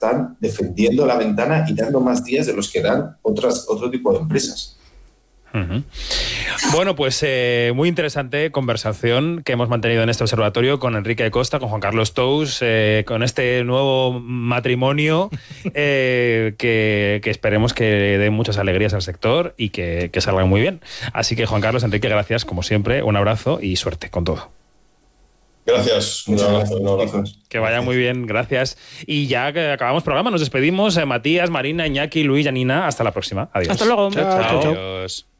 están defendiendo la ventana y dando más días de los que dan otro tipo de empresas. Uh-huh. Bueno, pues muy interesante conversación que hemos mantenido en este observatorio con Enrique de Costa, con Juan Carlos Tous, con este nuevo matrimonio que esperemos que dé muchas alegrías al sector y que salga muy bien. Así que, Juan Carlos, Enrique, gracias como siempre, un abrazo y suerte con todo. Gracias, un abrazo. Que vaya muy bien, gracias. Y ya que acabamos programa, nos despedimos. Matías, Marina, Iñaki, Luis, Janina, hasta la próxima. Adiós. Hasta luego. Chao. Chao. Adiós.